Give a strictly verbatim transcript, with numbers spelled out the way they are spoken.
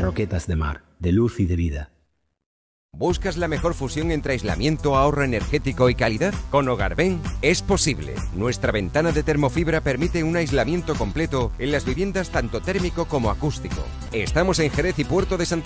roquetas de mar, de luz y de vida. ¿Buscas la mejor fusión entre aislamiento, ahorro energético y calidad? Con Hogarben es posible. Nuestra ventana de termofibra permite un aislamiento completo en las viviendas tanto térmico como acústico. Estamos en Jerez y Puerto de Santa